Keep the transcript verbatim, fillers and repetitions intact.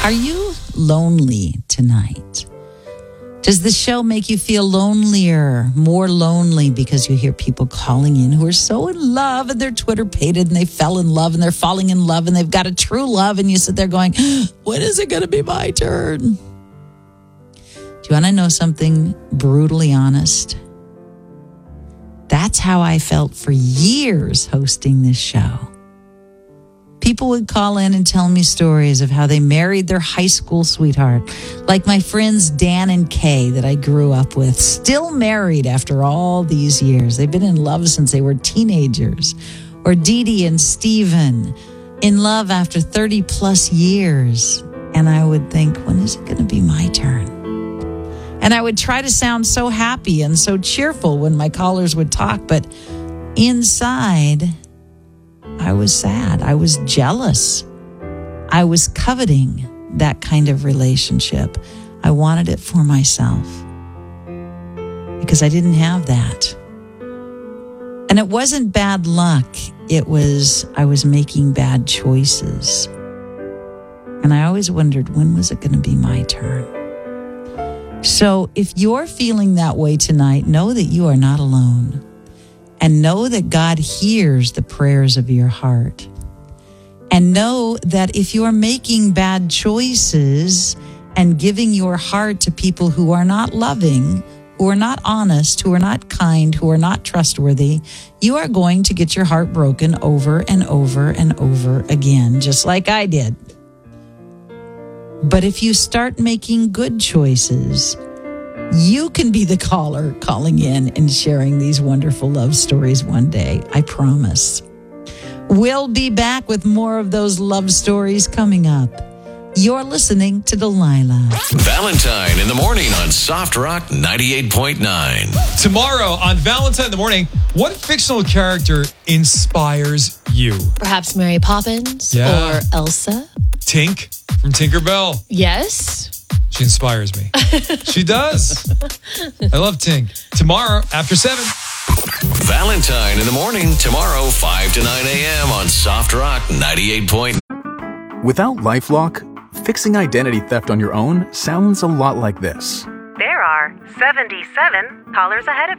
Are you lonely tonight? Does the show make you feel lonelier, more lonely because you hear people calling in who are so in love and they're Twitter pated and they fell in love and they're falling in love and they've got a true love and you sit there going, when is it going to be my turn? Do you want to know something brutally honest? That's how I felt for years hosting this show. People would call in and tell me stories of how they married their high school sweetheart, like my friends Dan and Kay that I grew up with, still married after all these years. They've been in love since they were teenagers. Or Dee Dee and Steven, in love after thirty plus years. And I would think, when is it going to be my turn? And I would try to sound so happy and so cheerful when my callers would talk, but inside, I was sad. I was jealous. I was coveting that kind of relationship. I wanted it for myself because I didn't have that. And it wasn't bad luck. It was, I was making bad choices. And I always wondered, when was it going to be my turn? So if you're feeling that way tonight, know that you are not alone. And know that God hears the prayers of your heart. And know that if you are making bad choices and giving your heart to people who are not loving, who are not honest, who are not kind, who are not trustworthy, you are going to get your heart broken over and over and over again, just like I did. But if you start making good choices, you can be the caller calling in and sharing these wonderful love stories one day. I promise. We'll be back with more of those love stories coming up. You're listening to Delilah. Valentine in the morning on Soft Rock ninety-eight point nine. Tomorrow on Valentine in the morning, what fictional character inspires you? Perhaps Mary Poppins Yeah. or Elsa. Tink from Tinkerbell. Yes. She inspires me. She does. I love Tink. Tomorrow after seven. Valentine in the morning, tomorrow five to nine a.m. on Soft Rock ninety-eight point nine. Without LifeLock, fixing identity theft on your own sounds a lot like this. There are seventy-seven callers ahead of